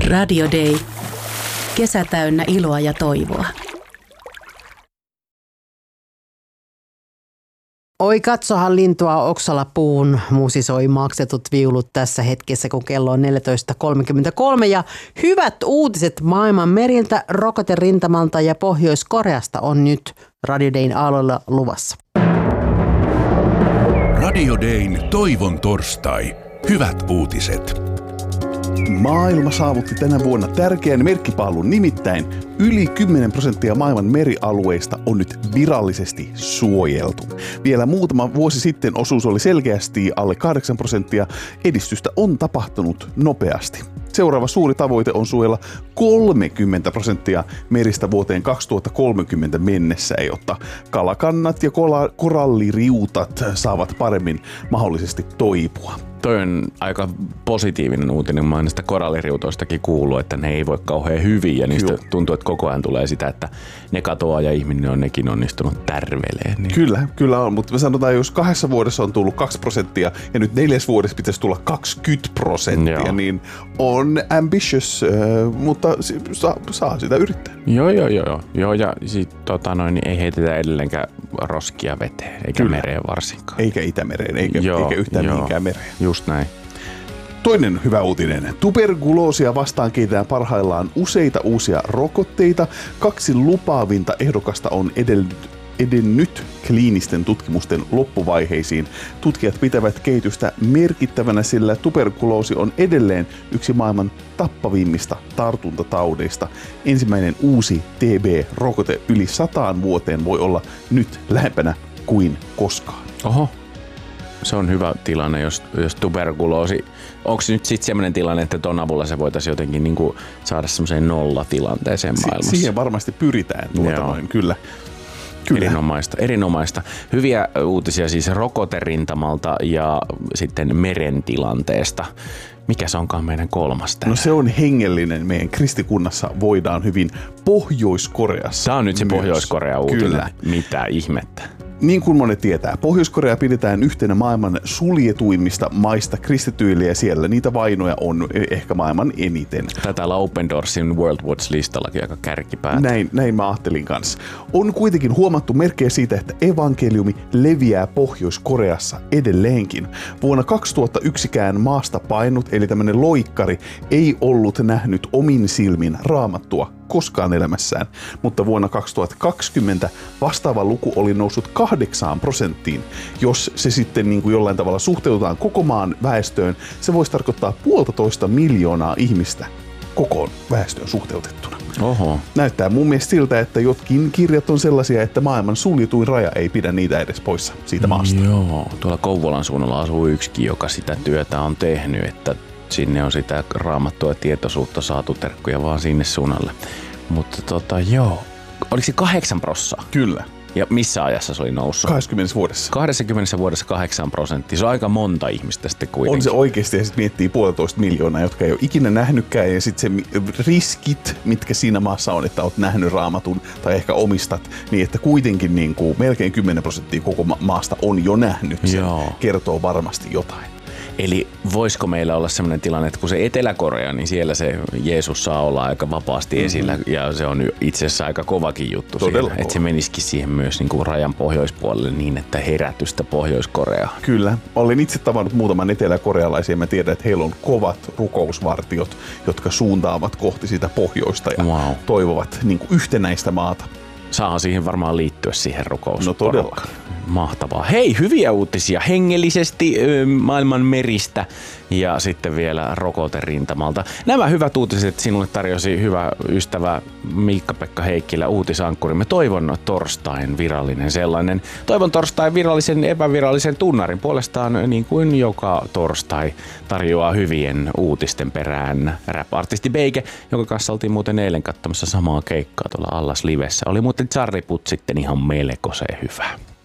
Radio Day. Kesä täynnä iloa ja toivoa. Oi katsohan lintua oksalla puun, musisoi maksetut viulut tässä hetkessä, kun kello on 14.33 ja hyvät uutiset maailman meriltä, rokoterintamalta ja Pohjois-Koreasta on nyt Radio Dayn aalloilla luvassa. Radio Dayn toivon torstai. Hyvät uutiset. Maailma saavutti tänä vuonna tärkeän merkkipaalun, nimittäin yli 10% maailman merialueista on nyt virallisesti suojeltu. Vielä muutama vuosi sitten osuus oli selkeästi alle 8%. Edistystä on tapahtunut nopeasti. Seuraava suuri tavoite on suojella 30% meristä vuoteen 2030 mennessä, jotta kalakannat ja koralliriutat saavat paremmin mahdollisesti toipua. Toi on aika positiivinen uutinen. Mä oon näistä koralliriutoistakin kuullut, että ne ei voi kauhean hyvin ja niistä tuntuu, että koko ajan tulee sitä, että ne katoaa ja ihminen on nekin onnistunut tärveleen. Niin. Kyllä on, mutta me sanotaan, jos 2 vuodessa on tullut 2% ja nyt 4 vuodessa pitäisi tulla 20%, niin on ambitious, mutta saa sitä yrittää. Joo, ja sit, ei heitetä edelleenkään roskia veteen, eikä mereen varsinkaan. Eikä Itämereen, eikä yhtään mihinkään mereen. Just näin. Toinen hyvä uutinen. Tuberkuloosia vastaan kehitetään parhaillaan useita uusia rokotteita. 2 lupaavinta ehdokasta on edennyt kliinisten tutkimusten loppuvaiheisiin. Tutkijat pitävät kehitystä merkittävänä, sillä tuberkuloosi on edelleen yksi maailman tappavimmista tartuntataudeista. Ensimmäinen uusi TB-rokote yli 100 vuoteen voi olla nyt lähempänä kuin koskaan. Oho. Se on hyvä tilanne, jos tuberkuloosi. Onko se nyt sitten sellainen tilanne, että ton avulla se voitaisiin jotenkin niinku saada semmoiseen nollatilanteeseen maailmassa? Siihen varmasti pyritään kyllä. Erinomaista. Hyviä uutisia siis rokoterintamalta ja sitten meren tilanteesta. Mikä se onkaan meidän kolmas tänään? No se on hengellinen. Meidän kristikunnassa voidaan hyvin Pohjois-Koreassa. Tämä on nyt se myös. Pohjois-Korea uutinen. Kyllä. Mitä ihmettä? Niin kuin monet tietää, Pohjois-Korea pidetään yhtenä maailman suljetuimmista maista kristityille ja siellä niitä vainoja on ehkä maailman eniten. Tätä Open Doorsin World Watch-listallakin aika kärkipäätä. Näin mä ajattelin kanssa. On kuitenkin huomattu merkkejä siitä, että evankeliumi leviää Pohjois-Koreassa edelleenkin. Vuonna 2001kään maasta painut, eli tämmöinen loikkari, ei ollut nähnyt omin silmin Raamattua koskaan elämässään, mutta vuonna 2020 vastaava luku oli noussut 8%. Jos se sitten niin kuin jollain tavalla suhteutetaan koko maan väestöön, se voisi tarkoittaa 1,5 miljoonaa ihmistä koko väestöön suhteutettuna. Oho. Näyttää mun mielestä siltä, että jotkin kirjat on sellaisia, että maailman suljetuin raja ei pidä niitä edes poissa siitä maasta. Joo, tuolla Kouvolan suunnalla asuu yksikin, joka sitä työtä on tehnyt, että sinne on sitä raamattua ja tietoisuutta saatu, terkkuja vaan sinne suunnalle. Mutta oliko se 8%? Kyllä. Ja missä ajassa se oli noussut? 20 vuodessa. 20 vuodessa 8%. Se on aika monta ihmistä sitten kuitenkin. On se oikeasti, ja sitten miettii 1,5 miljoonaa, jotka ei ole ikinä nähnytkään, ja sitten se riskit, mitkä siinä maassa on, että olet nähnyt Raamatun tai ehkä omistat, niin että kuitenkin niin kuin melkein 10% koko maasta on jo nähnyt sen. Kertoo varmasti jotain. Eli voisiko meillä olla sellainen tilanne, että kun se Etelä-Korea, niin siellä se Jeesus saa olla aika vapaasti esillä ja se on itse asiassa aika kovakin juttu siellä, että se menisikin siihen myös niin kuin rajan pohjoispuolelle niin, että herätystä Pohjois-Koreaan. Kyllä. Olen itse tavannut muutaman eteläkorealaisia ja mä tiedän, että heillä on kovat rukousvartiot, jotka suuntaavat kohti sitä pohjoista ja toivovat niin kuin yhtenäistä maata. Saa siihen varmaan liittyä siihen rukousporukkaan. No todella. Mahtavaa. Hei, hyviä uutisia hengellisesti maailman meristä ja sitten vielä rokoterintamalta. Nämä hyvät uutiset sinulle tarjosi hyvä ystävä Miikka-Pekka Heikkilä, uutisankkurimme. Toivon torstain virallinen sellainen. Toivon torstain virallisen epävirallisen tunnarin puolestaan niin kuin joka torstai tarjoaa hyvien uutisten perään rap-artisti Beike, jonka kanssa oltiin muuten eilen katsomassa samaa keikkaa tuolla Allas Livessä. Oli muuten Charriput sitten ihan melkoisen hyvä.